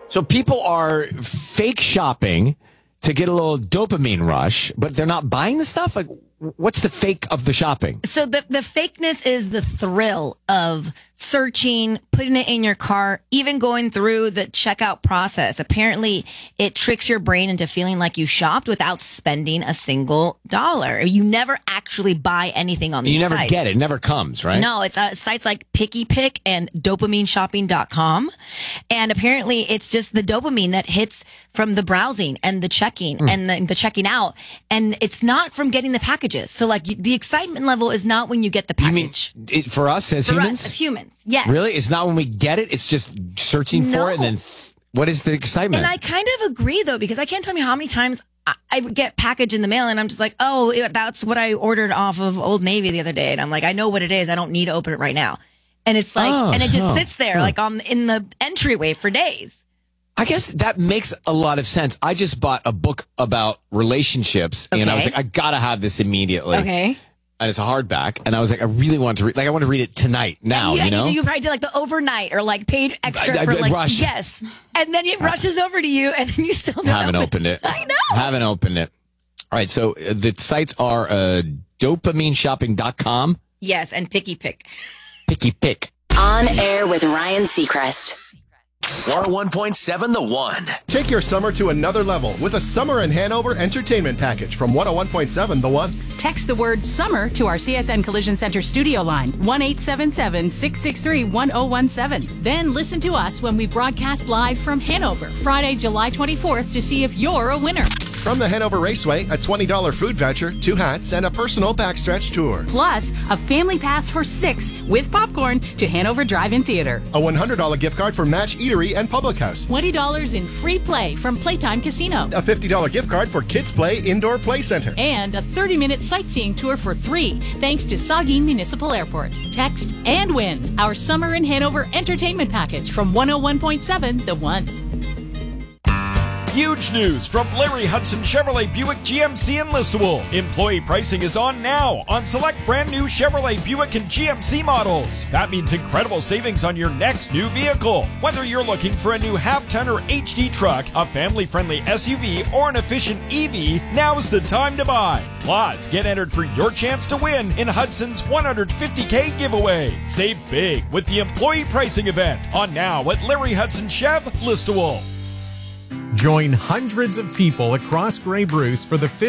So people are fake shopping to get a little dopamine rush, but they're not buying the stuff? Like, what's the fake of the shopping? So the fakeness is the thrill of searching, putting it in your cart, even going through the checkout process. Apparently, it tricks your brain into feeling like you shopped without spending a single dollar. You never actually buy anything on these sites. You never get it. It never comes, right? No, it's sites like Picky Pick and dopamineshopping.com. And apparently, it's just the dopamine that hits from the browsing and the checking and the checking out. And it's not from getting the packages. So, like, the excitement level is not when you get the package. You mean for us as humans? Us as humans. Yes. Really? It's not when we get it? It's just searching for it and then what is the excitement? And I kind of agree, though, because I can't tell you how many times I get package in the mail and I'm just like, oh, that's what I ordered off of Old Navy the other day. And I'm like, I know what it is. I don't need to open it right now. And it's like, and it just sits there like in the entryway for days. I guess that makes a lot of sense. I just bought a book about relationships and I was like, I gotta have this immediately. Okay. And it's a hardback, and I was like, I really want to read. Like, I want to read it tonight, now. You know, you probably did like the overnight or like paid extra for like rush. Yes, and then it rushes over to you, and then you still don't haven't opened it. I know, haven't opened it. All right, so the sites are dopamineshopping.com. Yes, and Picky Pick. Picky Pick. On air with Ryan Seacrest. 101.7 The One. Take your summer to another level with a Summer in Hanover entertainment package from 101.7 The One. Text the word summer to our CSN Collision Center studio line, 1-877-663-1017. Then listen to us when we broadcast live from Hanover, Friday, July 24th, to see if you're a winner. From the Hanover Raceway, a $20 food voucher, 2 hats, and a personal backstretch tour. Plus, a family pass for 6 with popcorn to Hanover Drive-In Theater. A $100 gift card for Match Eatery and Public House. $20 in free play from Playtime Casino. A $50 gift card for Kids Play Indoor Play Center. And a 30-minute sightseeing tour for 3, thanks to Saugeen Municipal Airport. Text and win our Summer in Hanover entertainment package from 101.7 The One. Huge news from Larry Hudson Chevrolet Buick GMC in Listowel. Employee pricing is on now on select brand new Chevrolet Buick and GMC models. That means incredible savings on your next new vehicle. Whether you're looking for a new half-ton or HD truck, a family-friendly SUV, or an efficient EV, now's the time to buy. Plus, get entered for your chance to win in Hudson's $150K giveaway. Save big with the employee pricing event on now at Larry Hudson Chev, Listowel. Join hundreds of people across Grey Bruce for the